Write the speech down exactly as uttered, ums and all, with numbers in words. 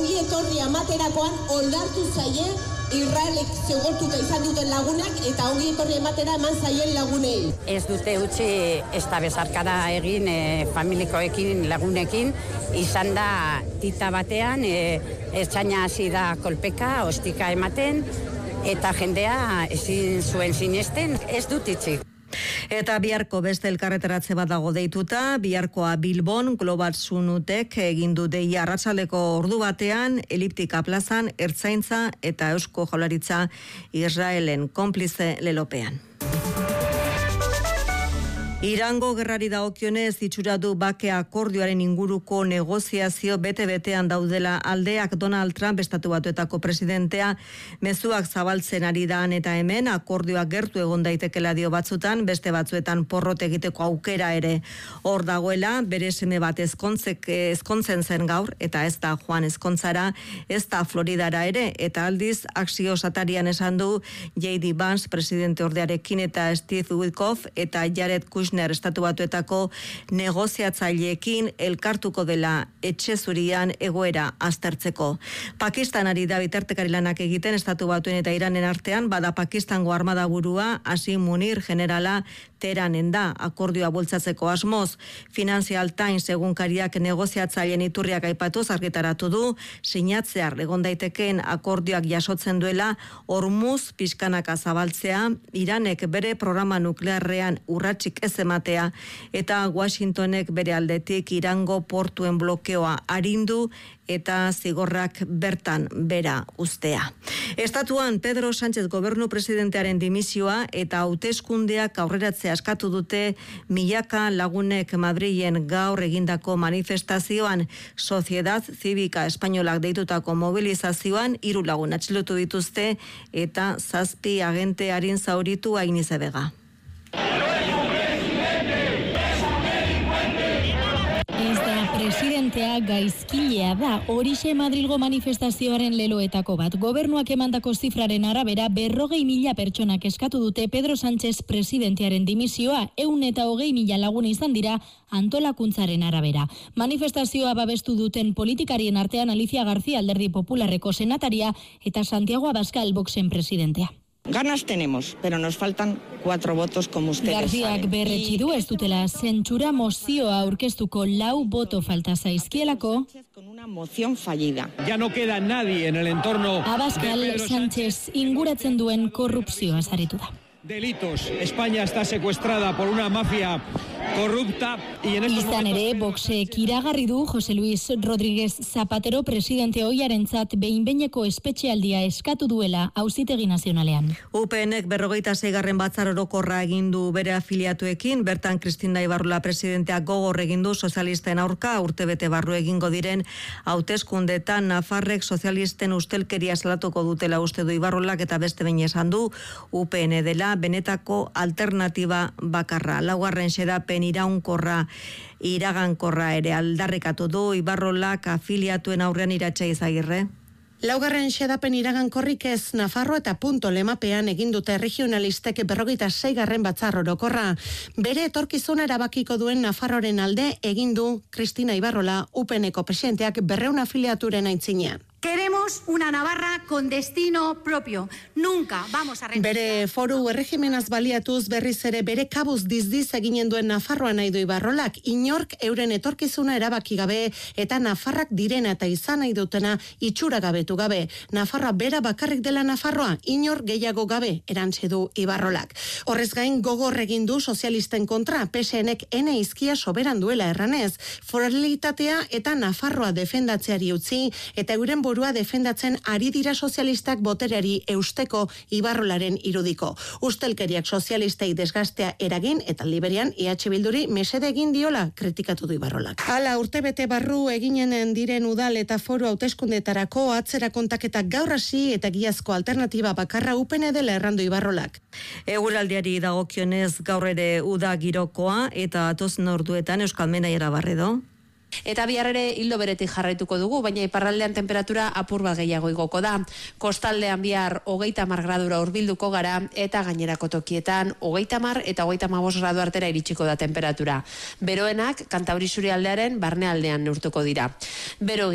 ongi etorri amaterakoan oldartu zaie Israelek zigortuta izan duten lagunak eta ongi etorri ematera eman zaien lagunei. Ez dute utzi ez da bezarkada egin e, familikoekin, lagunekin, izan da tita batean, e, ertzaina hasi da kolpeka, ostika ematen, eta jendea ezin zuen sinesten, ez dut itxik. Eta biharko beste elkarretaratze bat dago deituta, biharkoa Bilbon Global Sunutek egindu deia arratsaldeko ordu batean, Eliptika plazan, Ertzaintza eta Eusko Jaurlaritza Israelen konplize lelopean. Irango gerrari dagokionez itxuratu bake akordioaren inguruko negoziazio bete-betean daudela aldeak. Donald Trump estatu batuetako presidentea mezuak zabaltzen ari da eta hemen akordioak gertu egon daitekela dio batzutan, beste batzuetan porrot egiteko aukera ere hor dagoela. Bere seme bat ezkontzek ezkontzen zen gaur eta ez da joan ezkontzara, ez da Floridara ere, eta aldiz Axios atarian esan du J D Vance presidente ordearekin eta Steve Witkoff eta Jared Kushner estatu batuetako negoziatzaileekin elkartuko dela etxe zurian egoera aztertzeko. Pakistanari da bitartekari lanak egiten estatu batuen eta Iranen artean, bada Pakistango armada burua Asim Munir generala Teheranen da akordioa bultzatzeko asmoz. Financial Times egunkariak negoziatzaileen iturriak aipatuz argitaratu du sinatzear egon daitekeen akordioak jasotzen duela Hormuz pixkanaka zabaltzea, Iranek bere programa nuklearrean urratsik ez ematea eta Washingtonek bere aldetik Irango portuen blokeoa arindu eta zigorrak bertan bera uztea. Estatuan Pedro Sánchez gobernu presidentearen dimisioa eta hauteskundeak aurreratzea eskatu dute milaka lagunek Madrilen gaur egindako manifestazioan. Sociedad Cívica Espainolak deitutako mobilizazioan hiru lagun atxilotu dituzte eta zazpi agente arin zauritu Ainize Vega. Presidentea gaizkilea da, horixe Madrilgo manifestazioaren leloetako bat. Gobernuak emandako zifraren arabera, berrogei mila pertsonak eskatu dute Pedro Sánchez presidentearen dimisioa, ehun eta hogei mila lagun izan dira antolakuntzaren arabera. Manifestazioa babestu duten politikarien artean Alicia García Alderdi Popularreko senataria eta Santiago Abascal Voxen presidentea. Ganas tenemos, pero nos faltan cuatro votos como ustedes Garziak saben. berretsi du ez dutela zentsura mozioa aurkeztuko lau boto falta zaizkielako. Con una moción fallida. Ya no queda nadie en el entorno. Abascal Sánchez inguratzen duen korrupzioa saritu da. Delitos. España está secuestrada por una mafia corrupta y en estos Izan ere, Voxek iragarri du José Luis Rodríguez Zapatero presidente ohiarentzat behin-behineko espetxealdia eskatu duela Auzitegi Nazionalean. U P Nek berrogeita seigarren batzar orokorra egin du bere afiliatuekin, bertan Cristina Ibarrola presidenteak gogor egin du sozialisten aurka urtebete barru egingo diren hauteskundetan. Nafarrek sozialisten ustelkeria salatuko dutela uste du Ibarrolak eta beste behin esan du U P N dela benetako alternatiba bakarra. Laugarren xedapen iraunkorra iragankorra ere aldarrikatu du Ibarrolak afiliatuen aurrean Iratxe Izagirre. Laugarren xedapen iragankorrik ez, Nafarro eta punto lemapean egin dute regionalistek berrogeita seigarren batzar orokorra. Bere etorkizuna erabakiko duen Nafarroren alde egin du Cristina Ibarrola U P Neko presidenteak berrehun afiliaturen aitzinean. Queremos una Navarra con destino propio. Nunca vamos a renunciar. Bere foru erregimenaz baliatuz berriz ere bere kabuz dizdiz eginen duen Nafarroa nahi du Ibarrolak. Inork euren etorkizuna erabaki gabe eta Nafarrak direna eta izan nahi dutena itxura gabetu gabe. Nafarroa bera bakarrik dela Nafarroa, inor gehiago gabe erantzi du Ibarrolak. Horrez gain gogor egin du sozialisten kontra, P S Nek ene izkia soberan duela erranez, foralitatea eta Nafarroa defendatzeari utzi eta euren burua defendatzen ari dira sozialistak botereari eusteko Ibarrolaren irudiko. Ustelkeriak sozialistei desgastea eragin eta Liberian E H Bilduri mesede egin diola kritikatu du Ibarrolak. Hala urtebete barru eginen diren udal eta foru hauteskundetarako atzera kontaketak gaur hasi eta giazko alternatiba bakarra U P N dela errandu Ibarrolak. Eguraldiari dagokionez gaur ere uda girokoa eta datozen orduetan Euskalmena Barredo. Eta bihar ere hildo beretik jarraituko dugu, baina iparraldean temperatura apur bat gehiago igoko da. Kostaldean bihar hogeita hamar gradura hurbilduko gara eta gainerako tokietan hogeita hamar eta hogeita hamabost gradu artera iritsiko da temperatura. Beroenak Kantauri isurialdearen barnealdean neurtuko dira. Bero